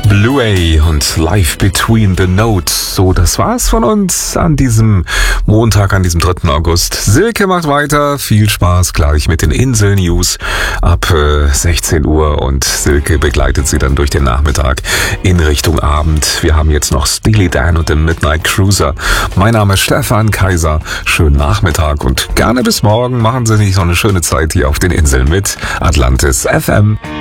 Blu-ray und Live Between the Notes. So, das war's von uns an diesem Montag, an diesem 3. August. Silke macht weiter. Viel Spaß gleich mit den Insel-News ab 16 Uhr und Silke begleitet sie dann durch den Nachmittag in Richtung Abend. Wir haben jetzt noch Steely Dan und den Midnight Cruiser. Mein Name ist Stefan Kaiser. Schönen Nachmittag und gerne bis morgen. Machen Sie sich noch eine schöne Zeit hier auf den Inseln mit Atlantis FM.